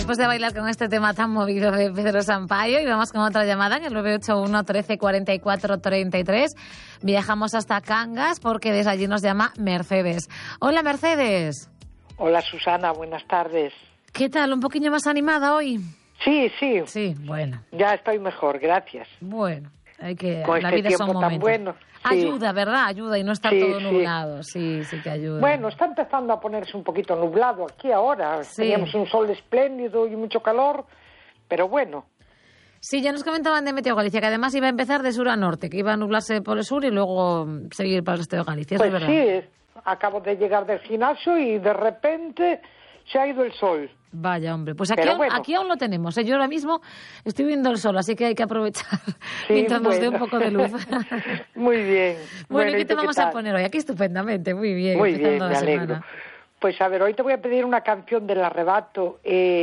después de bailar con este tema tan movido de Pedro Sampaio, y vamos con otra llamada en el 981 13 44 33. Viajamos hasta Cangas porque desde allí nos llama Mercedes. Hola, Mercedes. Hola, Susana, buenas tardes. ¿Qué tal? ¿Un poquillo más animada hoy? Sí. Sí, bueno. Ya estoy mejor, gracias. Bueno, hay que... Con la este vida tiempo son momentos. tan bueno. Sí. Ayuda, ¿verdad? Ayuda y no está todo nublado. Sí que ayuda. Bueno, está empezando a ponerse un poquito nublado aquí ahora. Sí. Teníamos un sol espléndido y mucho calor, pero bueno. Sí, ya nos comentaban de Meteo Galicia que además iba a empezar de sur a norte, que iba a nublarse por el sur y luego seguir para el resto de Galicia. Pues ¿Eso es verdad? sí, acabo de llegar del gimnasio y de repente se ha ido el sol. Vaya, hombre. Pues aquí aún lo tenemos. Yo ahora mismo estoy viendo el sol, así que hay que aprovechar mientras nos dé un poco de luz. Muy bien. Bueno, ¿y qué te vamos a poner hoy? Aquí estupendamente, muy bien. Muy bien, la me alegro. semana. Pues a ver, hoy te voy a pedir una canción del Arrebato,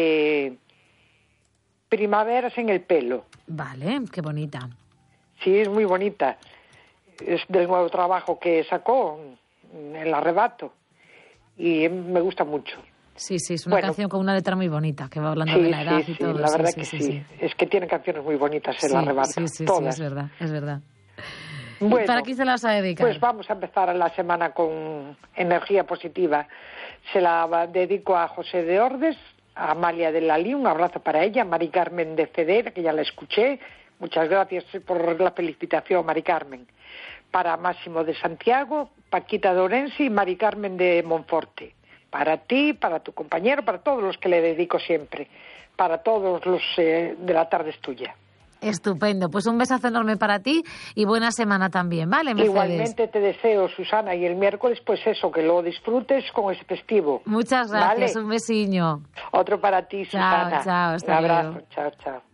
Primaveras en el pelo. Vale, qué bonita. Sí, es muy bonita. Es del nuevo trabajo que sacó, El Arrebato, y me gusta mucho. Sí, es una canción con una letra muy bonita, que va hablando de la edad y todo. La verdad que sí. Es que tiene canciones muy bonitas El Arrebato. Sí, todas. es verdad. Bueno, ¿y para quién se las vas a dedicar? Pues vamos a empezar la semana con energía positiva. Se la dedico a José de Ordes, a Amalia de Lalí, un abrazo para ella, a Mari Carmen de Federa, que ya la escuché. Muchas gracias por la felicitación, Mari Carmen. Para Máximo de Santiago, Paquita de Orense y Mari Carmen de Monforte. Para ti, para tu compañero, para todos los que le dedico siempre. Para todos los de la tarde es tuya. Estupendo. Pues un besazo enorme para ti y buena semana también, ¿vale, Mercedes? Igualmente te deseo, Susana, y el miércoles, pues eso, que lo disfrutes con ese festivo. Muchas gracias, ¿vale? Un besiño. Otro para ti, Susana. Chao, un abrazo, chao.